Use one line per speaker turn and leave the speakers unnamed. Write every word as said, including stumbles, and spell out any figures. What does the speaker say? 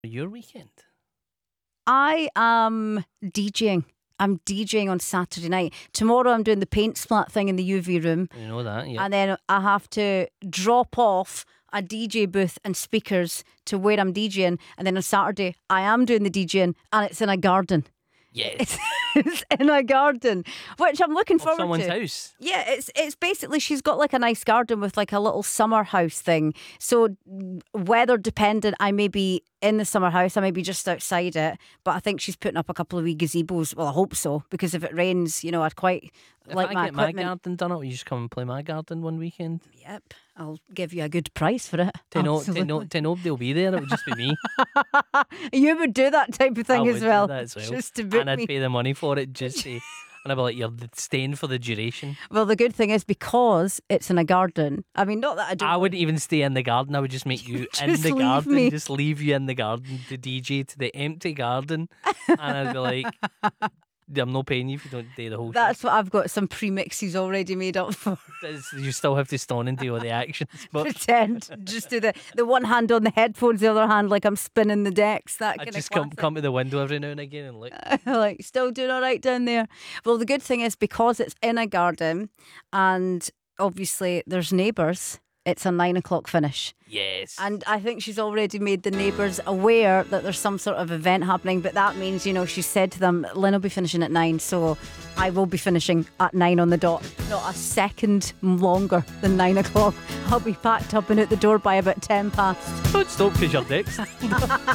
Your weekend?
I am DJing. I'm DJing on Saturday night. Tomorrow I'm doing the paint splat thing in the U V room.
You know that, yeah.
And then I have to drop off a D J booth and speakers to where I'm DJing. And then on Saturday I am doing the DJing and it's in a garden.
Yes.
It's in a garden, which I'm looking
Of
forward
someone's
to.
house.
Yeah, it's it's basically she's got like a nice garden with like a little summer house thing. So weather dependent, I may be in the summer house, I may be just outside it. But I think she's putting up a couple of wee gazebos. Well, I hope so, because if it rains, you know, I'd quite
If
like
I
my
get my
equipment.
garden done, will you just come and play my garden one weekend?
Yep, I'll give you a good price for it.
To no, to
Absolutely.
no, to nobody will be there. It would just be me.
You would do that type of thing
I
as
would do
well,
that as well.
just to book
And I'd
me.
pay the money for it just to, and I'd be like, you're staying for the duration.
Well, the good thing is because it's in a garden. I mean, not that I don't.
I wouldn't even stay in the garden. I would just make you in
Just
the
leave
garden.
me.
Just leave you in the garden to D J to the empty garden. And I'd be like, I'm not paying you if you don't do the whole
That's what I've got some premixes already made up for.
show. It's- You still have to stand and do all the actions. But
Pretend. Just do the, the one hand on the headphones, the other hand like I'm spinning the decks. That
I
kind
just
of
come come to the window every now and again and look.
like, still doing all right down there. Well, the good thing is because it's in a garden and obviously there's neighbours, it's a nine o'clock finish.
Yes.
And I think she's already made the neighbours aware that there's some sort of event happening. But that means, you know, she said to them, Lynn will be finishing at nine. So I will be finishing at nine on the dot. Not a second longer than nine o'clock. I'll be packed up and out the door by about ten past.
Don't stop because you're next.